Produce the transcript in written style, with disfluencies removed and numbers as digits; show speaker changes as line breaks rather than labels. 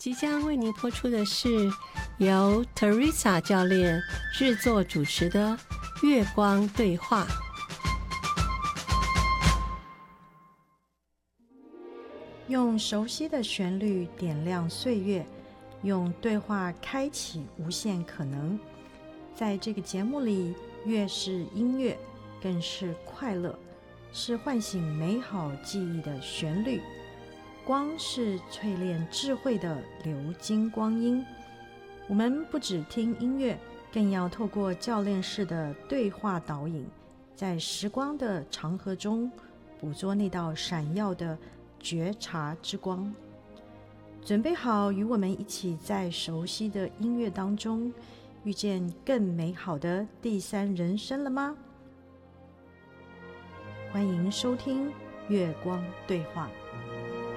即将为您播出的是由 Teresa 教练制作主持的月光对话。
用熟悉的旋律点亮岁月，用对话开启无限可能。在这个节目里，乐是音乐，更是快乐，是唤醒美好记忆的旋律。光是淬炼智慧的流金光阴。我们不只听音乐，更要透过教练式的对话导引，在时光的长河中捕捉那道闪耀的觉察之光。准备好与我们一起在熟悉的音乐当中遇见更美好的第三人生了吗？欢迎收听月光对话。